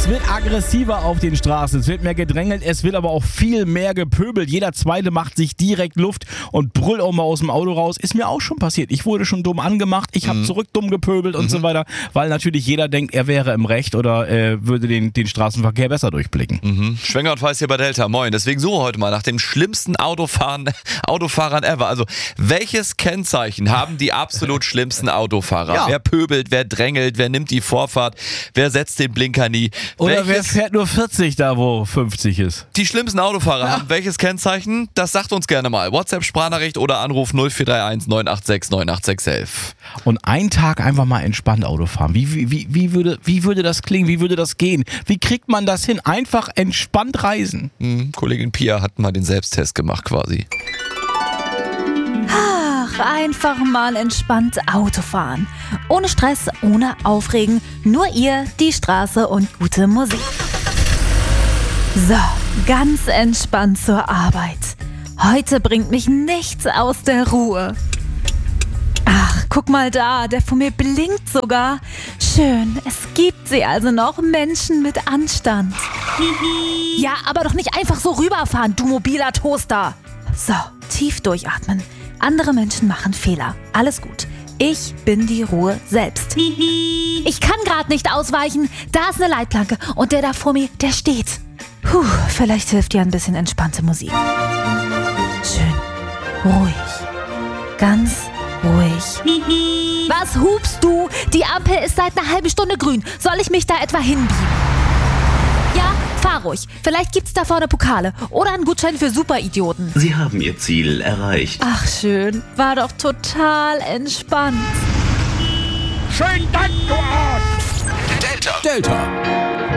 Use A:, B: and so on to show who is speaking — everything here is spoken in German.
A: Es wird aggressiver auf den Straßen, es wird mehr gedrängelt, es wird aber auch viel mehr gepöbelt. Jeder Zweite macht sich direkt Luft und brüllt auch mal aus dem Auto raus. Ist mir auch schon passiert. Ich wurde schon dumm angemacht, ich habe zurück dumm gepöbelt und so weiter, weil natürlich jeder denkt, er wäre im Recht oder würde den Straßenverkehr besser durchblicken.
B: Schwenger und Weiß hier bei Delta, moin. Deswegen suche heute mal nach dem schlimmsten Autofahrern ever. Also, welches Kennzeichen haben die absolut schlimmsten Autofahrer?
A: Ja.
B: Wer pöbelt, wer drängelt, wer nimmt die Vorfahrt, wer setzt den Blinker nie?
A: Oder wer fährt nur 40 da, wo 50 ist?
B: Die schlimmsten Autofahrer haben welches Kennzeichen? Das sagt uns gerne mal. WhatsApp-Sprachnachricht oder Anruf 0431 986 98611.
A: Und einen Tag einfach mal entspannt Auto fahren. Wie würde das klingen? Wie würde das gehen? Wie kriegt man das hin? Einfach entspannt reisen.
B: Kollegin Pia hat mal den Selbsttest gemacht quasi.
C: Einfach mal entspannt Auto fahren. Ohne Stress, ohne Aufregen, nur ihr, die Straße und gute Musik. So, ganz entspannt zur Arbeit. Heute bringt mich nichts aus der Ruhe. Ach, guck mal da, der vor mir blinkt sogar. Schön, es gibt sie also noch, Menschen mit Anstand. Ja, aber doch nicht einfach so rüberfahren, du mobiler Toaster. So, tief durchatmen. Andere Menschen machen Fehler. Alles gut. Ich bin die Ruhe selbst. Ich kann gerade nicht ausweichen. Da ist eine Leitplanke und der da vor mir, der steht. Vielleicht hilft ja ein bisschen entspannte Musik. Schön. Ruhig. Ganz ruhig. Was hupst du? Die Ampel ist seit einer halben Stunde grün. Soll ich mich da etwa hinbiegen? Ja, fahr ruhig. Vielleicht gibt's da vorne Pokale oder einen Gutschein für Superidioten.
D: Sie haben Ihr Ziel erreicht.
C: Ach schön, war doch total entspannt.
E: Schönen Dank, du Arsch!
F: Delta.